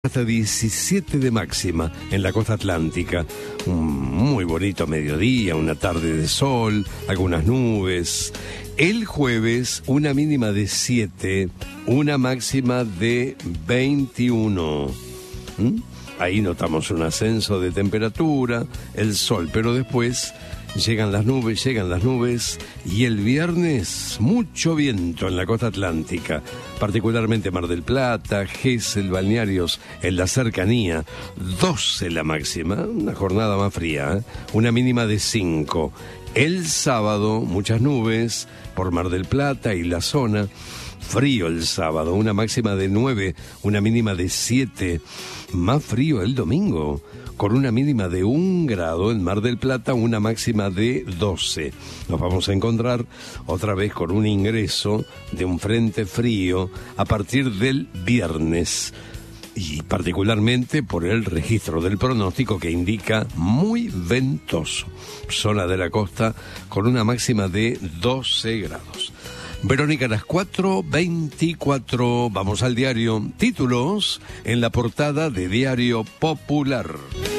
hasta 17 de máxima en la costa atlántica. Un muy bonito mediodía, una tarde de sol, algunas nubes. El jueves, una mínima de 7, una máxima de 21. Ahí notamos un ascenso de temperatura, el sol, pero después llegan las nubes y el viernes mucho viento en la costa atlántica, particularmente Mar del Plata, Gesell, balnearios en la cercanía, 12 la máxima, una jornada más fría, una mínima de 5. El sábado muchas nubes por Mar del Plata y la zona, frío el sábado, una máxima de 9, una mínima de 7, más frío el domingo, con una mínima de 1 grado en Mar del Plata, una máxima de 12. Nos vamos a encontrar otra vez con un ingreso de un frente frío a partir del viernes, y particularmente por el registro del pronóstico que indica muy ventoso. Zona de la costa con una máxima de 12 grados. Verónica, a las 4:24, vamos al diario. Títulos en la portada de Diario Popular.